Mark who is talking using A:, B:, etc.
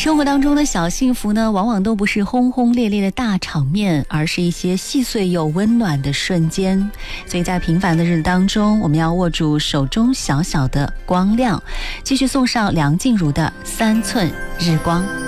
A: 生活当中的小幸福呢，往往都不是轰轰烈烈的大场面，而是一些细碎又温暖的瞬间。所以在平凡的日子当中，我们要握住手中小小的光亮。继续送上梁静茹的3寸日光。